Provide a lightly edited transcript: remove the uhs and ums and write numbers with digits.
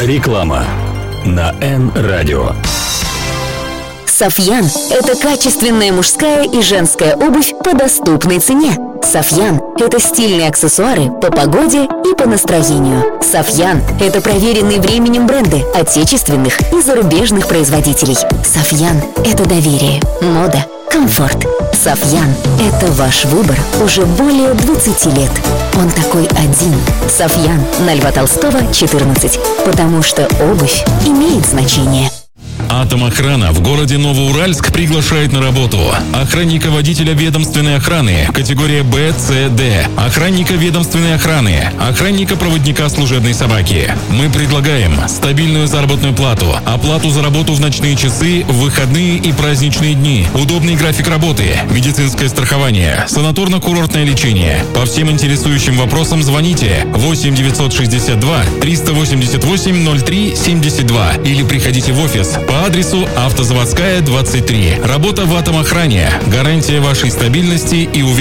Реклама на Н-радио. Софьян – это качественная мужская и женская обувь по доступной цене. Софьян – это стильные аксессуары по погоде и по настроению. Софьян – это проверенные временем бренды отечественных и зарубежных производителей. Софьян – это доверие, мода, комфорт. Софьян – это ваш выбор уже более 20 лет. Он такой один. Софьян, на Льва Толстого, 14. Потому что обувь имеет значение. Атомохрана в городе Новоуральск приглашает на работу охранника-водителя ведомственной охраны, категория Б, С, Д, охранника ведомственной охраны, охранника-проводника служебной собаки. Мы предлагаем стабильную заработную плату, оплату за работу в ночные часы, в выходные и праздничные дни, удобный график работы, медицинское страхование, санаторно-курортное лечение. По всем интересующим вопросам звоните 8 962 388 03 72 или приходите в офис по адресу Автозаводская, 23. Работа в Атомохране. Гарантия вашей стабильности и уверенности